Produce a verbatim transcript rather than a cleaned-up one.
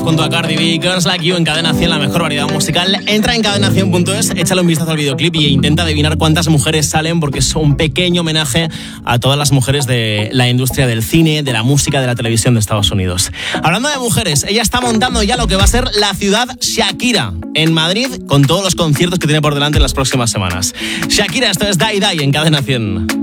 junto a Cardi B, Girls Like You en Cadena cien, la mejor variedad musical. Entra en cadena cien punto es, échale un vistazo al videoclip y intenta adivinar cuántas mujeres salen, porque es un pequeño homenaje a todas las mujeres de la industria del cine, de la música, de la televisión de Estados Unidos. Hablando de mujeres, ella está montando ya lo que va a ser la ciudad Shakira en Madrid, con todos los conciertos que tiene por delante en las próximas semanas. Shakira, esto es Die Die en Cadena cien.